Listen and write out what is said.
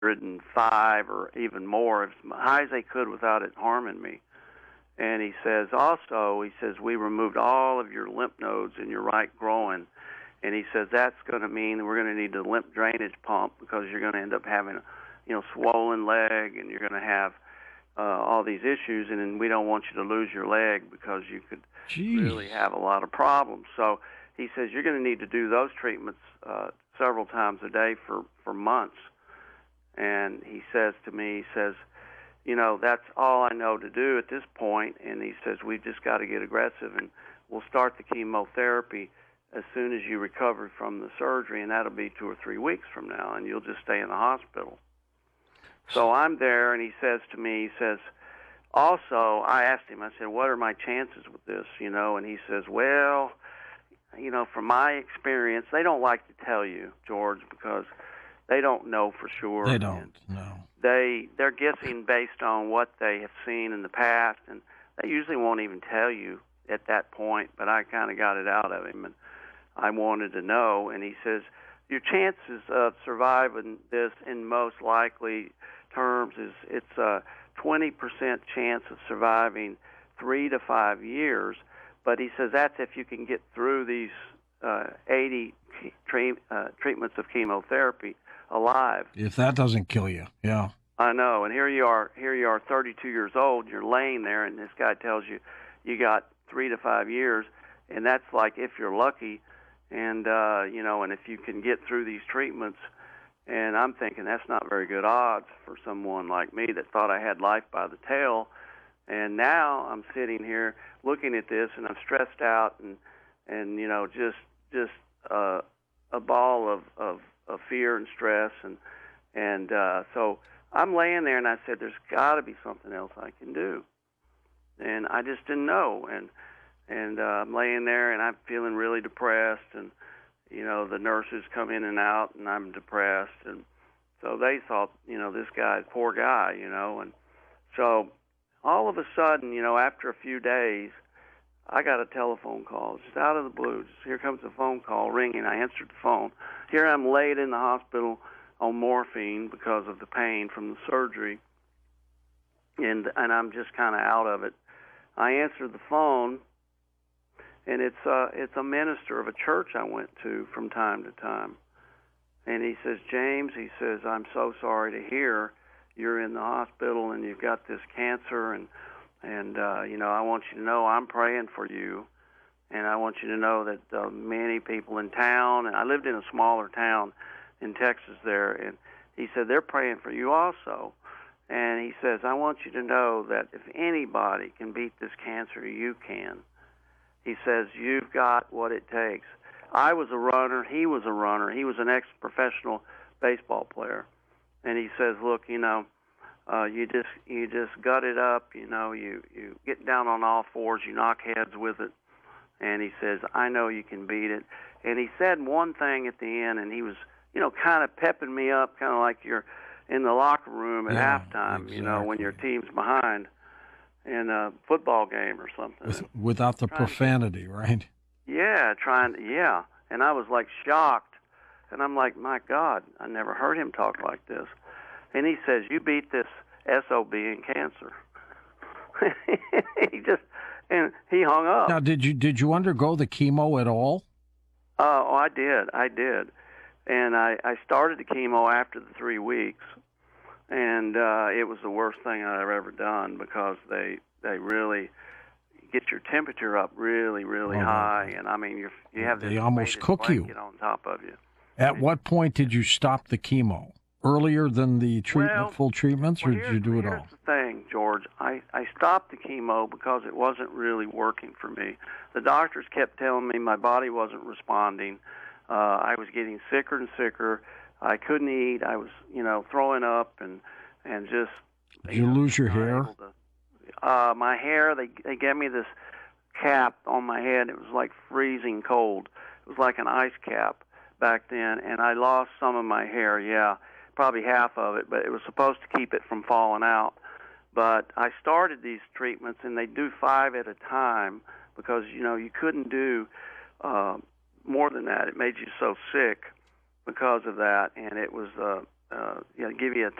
105 or even more, as high as they could without it harming me. And he says, also, he says, we removed all of your lymph nodes in your right groin. And he says, that's going to mean we're going to need a lymph drainage pump because you're going to end up having a, swollen leg, and you're going to have all these issues, and then we don't want you to lose your leg because you could really have a lot of problems. So he says, you're going to need to do those treatments several times a day for months. And he says to me, he says, that's all I know to do at this point. And he says, we've just got to get aggressive, and we'll start the chemotherapy as soon as you recover from the surgery, and that'll be 2 or 3 weeks from now, and you'll just stay in the hospital. So I'm there, and he says to me, he says, also, I asked him, I said, what are my chances with this, And he says, well, from my experience, they don't like to tell you, George, because they don't know for sure. They don't, no. They're guessing based on what they have seen in the past, and they usually won't even tell you at that point, but I kind of got it out of him, and I wanted to know. And he says, your chances of surviving this in most likely terms is it's a 20% chance of surviving 3 to 5 years, but he says that's if you can get through these 80 treatments of chemotherapy alive. If that doesn't kill you, yeah. I know, and here you are 32 years old, you're laying there, and this guy tells you you got 3 to 5 years, and that's like if you're lucky, and and if you can get through these treatments. And I'm thinking that's not very good odds for someone like me that thought I had life by the tail. And now I'm sitting here looking at this, and I'm stressed out, and just a ball of fear and stress, and so I'm laying there, and I said, there's got to be something else I can do, and I just didn't know, and I'm laying there, and I'm feeling really depressed, and the nurses come in and out, and I'm depressed, and so they thought, this guy, poor guy, and so all of a sudden, after a few days, I got a telephone call, just out of the blue. Just here comes a phone call ringing. I answered the phone. Here I'm laid in the hospital on morphine because of the pain from the surgery, and I'm just kind of out of it. I answered the phone, and it's a minister of a church I went to from time to time. And he says, James, he says, I'm so sorry to hear you're in the hospital and you've got this cancer, and I want you to know I'm praying for you, and I want you to know that many people in town, and I lived in a smaller town in Texas there, and he said they're praying for you also. And he says, I want you to know that if anybody can beat this cancer, you can. He says, you've got what it takes. I was a runner. He was a runner. He was an ex-professional baseball player. And he says, look, you just gut it up. You get down on all fours. You knock heads with it. And he says, I know you can beat it. And he said one thing at the end, and he was, kind of pepping me up, kind of like you're in the locker room at halftime, exactly. When your team's behind in a football game or something. Without the profanity, right? Yeah, and I was like shocked, and I'm like, my God, I never heard him talk like this. And he says, you beat this SOB in cancer. And he hung up. Now, did you undergo the chemo at all? Oh, I did. And I started the chemo after the 3 weeks, and it was the worst thing I've ever done because they really get your temperature up really, really high, and I mean you have this they almost cook you on top of you. At what point did you stop the chemo? Earlier than the full treatments, or did you do it all? Here's the thing, George. I stopped the chemo because it wasn't really working for me. The doctors kept telling me my body wasn't responding. I was getting sicker and sicker. I couldn't eat. I was, throwing up and just. Did you lose your hair? My hair, they gave me this cap on my head. It was like freezing cold. It was like an ice cap back then, and I lost some of my hair, probably half of it, but it was supposed to keep it from falling out. But I started these treatments, and they do 5 at a time because, you couldn't do more than that. It made you so sick because of that, and it was give you a